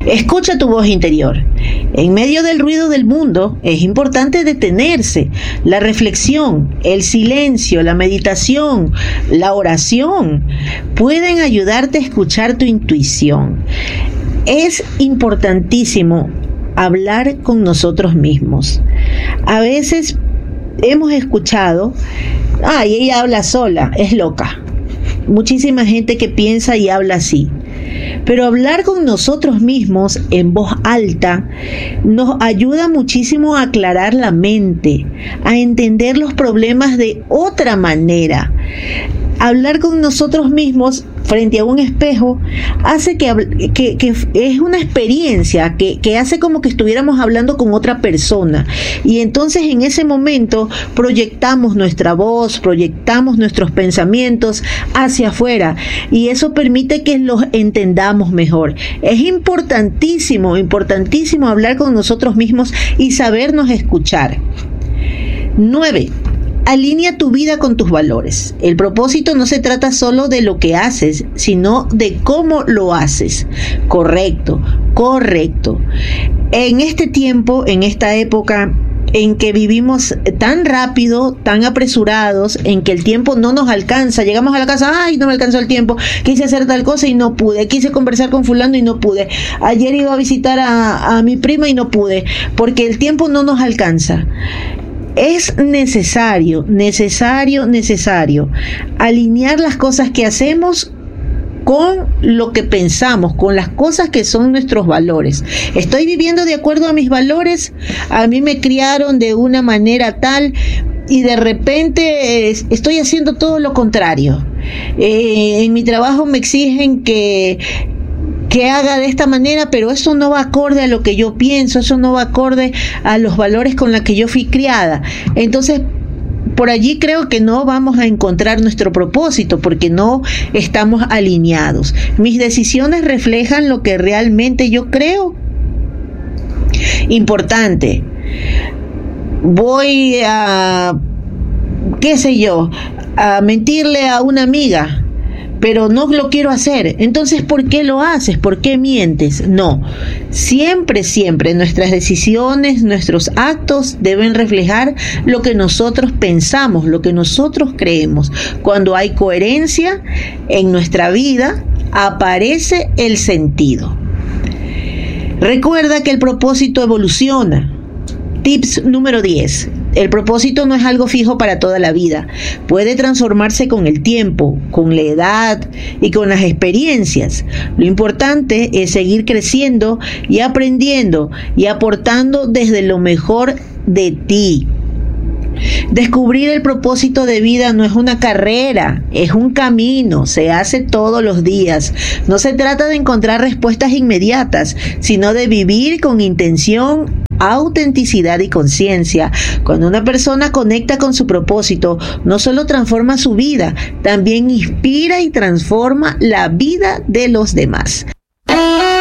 Escucha tu voz interior. En medio del ruido del mundo es importante detenerse. La reflexión, el silencio, la meditación, la oración pueden ayudarte a escuchar tu intuición. Es importantísimo hablar con nosotros mismos. A veces hemos escuchado, y ella habla sola, es loca. Muchísima gente que piensa y habla así. Pero hablar con nosotros mismos en voz alta nos ayuda muchísimo a aclarar la mente, a entender los problemas de otra manera. Hablar con nosotros mismos frente a un espejo hace que es una experiencia que hace como que estuviéramos hablando con otra persona, y entonces en ese momento proyectamos nuestra voz, proyectamos nuestros pensamientos hacia afuera, y eso permite que los entendamos mejor. Es importantísimo hablar con nosotros mismos y sabernos escuchar. 9. Alinea tu vida con tus valores. El propósito no se trata solo de lo que haces, sino de cómo lo haces. Correcto. En este tiempo, en esta época en que vivimos tan rápido, tan apresurados, en que el tiempo no nos alcanza, llegamos a la casa, no me alcanzó el tiempo, quise hacer tal cosa y no pude, quise conversar con fulano y no pude, ayer iba a visitar a mi prima y no pude, porque el tiempo no nos alcanza. Es necesario alinear las cosas que hacemos con lo que pensamos, con las cosas que son nuestros valores. ¿Estoy viviendo de acuerdo a mis valores? A mí me criaron de una manera tal y de repente estoy haciendo todo lo contrario. En mi trabajo me exigen que haga de esta manera, pero eso no va acorde a lo que yo pienso, eso no va acorde a los valores con los que yo fui criada. Entonces, por allí creo que no vamos a encontrar nuestro propósito, porque no estamos alineados. Mis decisiones reflejan lo que realmente yo creo. Importante. Voy a, a mentirle a una amiga, pero no lo quiero hacer. Entonces, ¿por qué lo haces? ¿Por qué mientes? No. Siempre nuestras decisiones, nuestros actos deben reflejar lo que nosotros pensamos, lo que nosotros creemos. Cuando hay coherencia en nuestra vida, aparece el sentido. Recuerda que el propósito evoluciona. Tips número 10. El propósito no es algo fijo para toda la vida. Puede transformarse con el tiempo, con la edad y con las experiencias. Lo importante es seguir creciendo y aprendiendo y aportando desde lo mejor de ti. Descubrir el propósito de vida no es una carrera, es un camino, se hace todos los días. No se trata de encontrar respuestas inmediatas, sino de vivir con intención, autenticidad y conciencia. Cuando una persona conecta con su propósito, no solo transforma su vida, también inspira y transforma la vida de los demás.